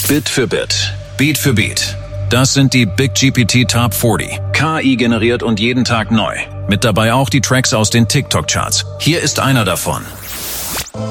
Bit für Bit, Beat für Beat. Das sind die Big GPT Top 40. KI generiert und jeden Tag neu. Mit dabei auch die Tracks aus den TikTok-Charts. Hier ist einer davon.